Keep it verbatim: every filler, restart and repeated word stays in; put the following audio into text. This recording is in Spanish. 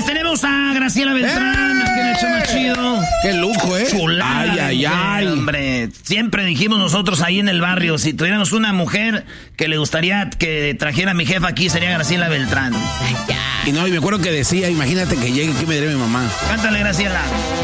tenemos a Graciela Beltrán, aquí en el show más chido. ¡Qué lujo, eh! Chulada, ay, ay, ay. Hombre, siempre dijimos nosotros ahí en el barrio, si tuviéramos una mujer que le gustaría que trajera a mi jefa aquí, sería Graciela Beltrán. Y no, y me acuerdo que decía, imagínate que llegue, ¿qué me diría mi mamá? Cántale, Graciela.